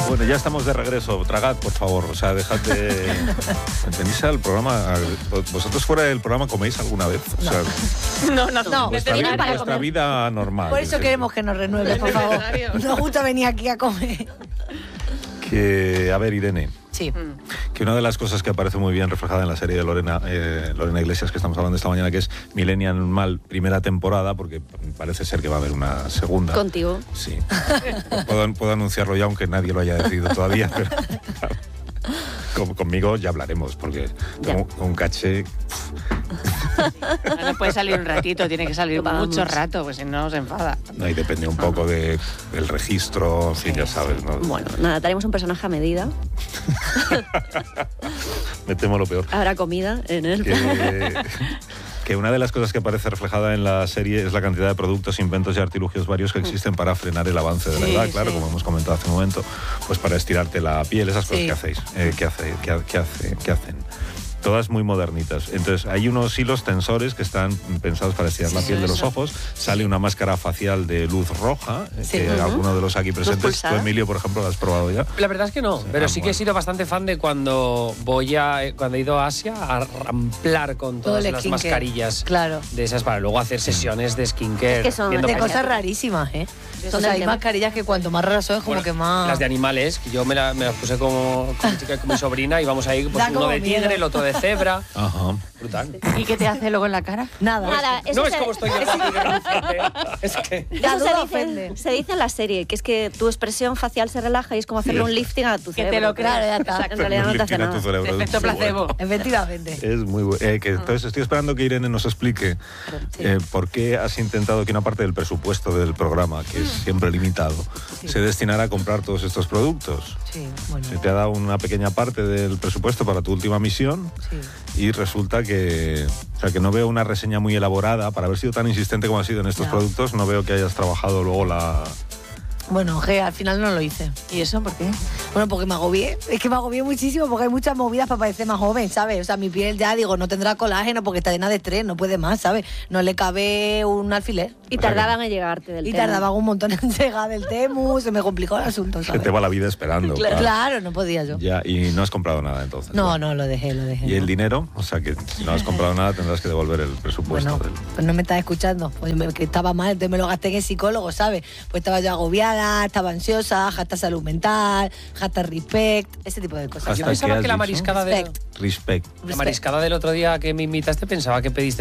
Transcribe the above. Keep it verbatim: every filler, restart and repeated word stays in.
Bueno, ya estamos de regreso. Tragad, por favor. O sea, dejad de... ¿Venís al programa? ¿Vosotros fuera del programa coméis alguna vez? O sea, no, no, no. Vuestra, vida, vuestra vida normal. Por eso queremos que nos renueve, por favor. Nos gusta venir aquí a comer. Que, a ver, Irene. Sí. Que una de las cosas que aparece muy bien reflejada en la serie de Lorena, eh, Lorena Iglesias, que estamos hablando esta mañana, que es Millennial Mal, primera temporada, porque parece ser que va a haber una segunda. Contigo. Sí. Puedo, puedo anunciarlo ya, aunque nadie lo haya decidido todavía, pero claro, con, conmigo ya hablaremos, porque tengo un caché... No puede salir un ratito, tiene que salir Vamos. mucho rato, pues si no se enfada. No, y depende un poco de, del registro, en fin, ya sabes, ¿no? Bueno, nada, tenemos un personaje a medida. Me temo lo peor. Habrá comida en él. Que, que una de las cosas que aparece reflejada en la serie es la cantidad de productos, inventos y artilugios varios que existen para frenar el avance de la sí, edad, claro, sí. como hemos comentado hace un momento, pues para estirarte la piel, esas cosas Sí. que hacéis, eh, que, hace, que, que, hace, que hacen. Todas muy modernitas. Entonces, hay unos hilos tensores que están pensados para estirar la piel de los ojos. Sale una máscara facial de luz roja, Sí. que Uh-huh. alguno de los aquí presentes, tú, Emilio, por ejemplo, lo has probado ya. La verdad es que no, pero Ah, sí que bueno. he sido bastante fan de cuando voy a cuando he ido a Asia a ramplar con Todo todas el las skincare. mascarillas Claro. de esas para luego hacer sesiones de skincare. Es que son viendo De Vaya. cosas rarísimas, ¿eh? Son O sea, del hay tema. mascarillas que cuanto más raras son, es como Bueno, que más... Las de animales, que yo me, la- me las puse como con mi chica y con mi sobrina y vamos a ir pues, Da uno como de tigre, miedo. el otro de cebra. Ajá. Brutal. ¿Y qué te hace luego en la cara? Nada. Nada, eso No es se- como estoy yo con tigre reluciente. Es que... La Eso duda se ofende. dice, se dice en la serie, que es que tu expresión facial se relaja y es como hacerle Sí. un lifting a tu Que cerebro. te lo creas, Claro, ya está. En realidad no te hace Lifting a tu nada. cerebro, es Efecto muy bueno. placebo. Efectivamente. Es muy bueno. Eh, que, entonces estoy esperando que Irene nos explique eh, por qué has intentado que una parte del presupuesto del programa, que es siempre limitado, Sí. se destinara a comprar todos estos productos. Sí, bueno. Se te ha dado una pequeña parte del presupuesto para tu última misión Sí. y resulta que, o sea, que no veo una reseña muy elaborada. Para haber sido tan insistente como has sido en estos Ya. productos, no veo que hayas trabajado luego la... Bueno, que al final no lo hice. ¿Y eso por qué? Bueno, porque me agobié. Es que me agobié muchísimo porque hay muchas movidas para parecer más joven, ¿sabes? O sea, mi piel ya, digo, no tendrá colágeno porque está llena de estrés, no puede más, ¿sabes? No le cabe un alfiler. Y O sea tardaban en llegarte del Y tema. tardaba un montón en llegar del Temu, se me complicó el asunto, Que ¿sabes? te va la vida esperando. Claro, claro, no podía yo. Ya, y no has comprado nada entonces. No, Bueno. no, lo dejé, lo dejé. ¿Y el no. dinero? O sea, que si no has comprado nada tendrás que devolver el presupuesto. Bueno, del... pues no me estás escuchando. Pues me- que estaba mal, entonces me lo gasté en el psicólogo, ¿sabes? Pues estaba yo agobiada, estaba ansiosa, hashtag salud mental, hashtag respect, ese tipo de cosas. Hashtag Yo ¿qué pensaba has que la dicho? mariscada, de, Respect. Respect. la mariscada del otro día que me invitaste pensaba que pediste